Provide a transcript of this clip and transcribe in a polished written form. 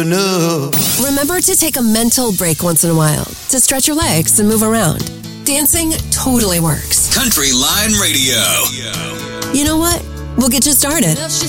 No. Remember to take a mental break once in a while to stretch your legs and move around. Dancing totally works. Country Line Radio. You know what? We'll get you started. Well, she